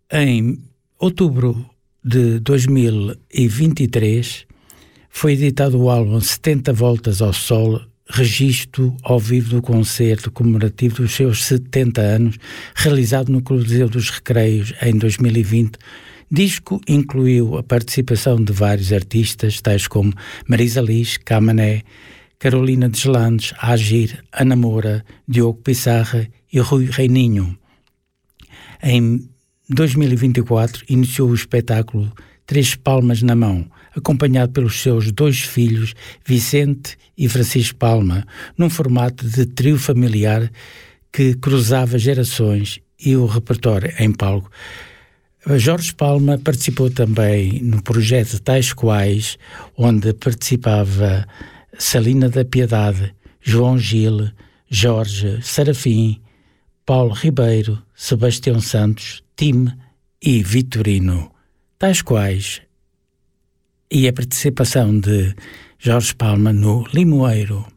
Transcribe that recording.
Em outubro de 2023 foi editado o álbum 70 Voltas ao Sol, registro ao vivo do concerto comemorativo dos seus 70 anos, realizado no Coliseu dos Recreios em 2020. Disco incluiu a participação de vários artistas, tais como Marisa Liz, Camané, Carolina Deslandes, Agir, Ana Moura, Diogo Pissarra e Rui Reininho. Em 2024 iniciou o espetáculo Três Palmas na Mão, acompanhado pelos seus 2 filhos, Vicente e Francisco Palma, num formato de trio familiar que cruzava gerações e o repertório em palco. Jorge Palma participou também no projeto Tais Quais, onde participava Salina da Piedade, João Gil, Jorge Serafim, Paulo Ribeiro, Sebastião Santos, Tim e Vitorino. Tais Quais e a participação de Jorge Palma no Limoeiro.